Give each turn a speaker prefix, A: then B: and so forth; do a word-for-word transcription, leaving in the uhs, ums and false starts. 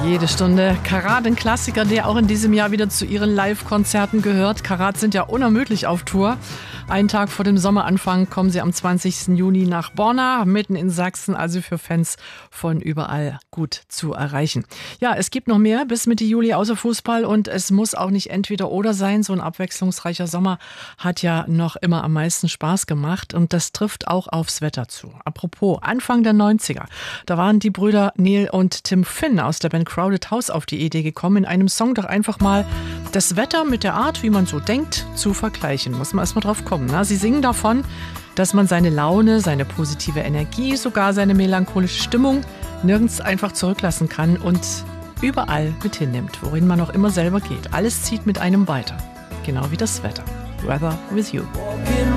A: Jede Stunde Karat, ein Klassiker, der auch in diesem Jahr wieder zu ihren Live-Konzerten gehört. Karat sind ja unermüdlich auf Tour. Einen Tag vor dem Sommeranfang kommen sie am zwanzigsten Juni nach Borna, mitten in Sachsen, also für Fans von überall gut zu erreichen. Ja, es gibt noch mehr bis Mitte Juli außer Fußball und es muss auch nicht entweder oder sein. So ein abwechslungsreicher Sommer hat ja noch immer am meisten Spaß gemacht und das trifft auch aufs Wetter zu. Apropos, Anfang der neunziger, da waren die Brüder Neil und Tim Finn aus der Band Crowded House auf die Idee gekommen, in einem Song doch einfach mal das Wetter mit der Art, wie man so denkt, zu vergleichen. Muss man erstmal drauf kommen. Ne? Sie singen davon, dass man seine Laune, seine positive Energie, sogar seine melancholische Stimmung nirgends einfach zurücklassen kann und überall mit hinnimmt, worin man auch immer selber geht. Alles zieht mit einem weiter. Genau wie das Wetter. Weather with you.
B: Walking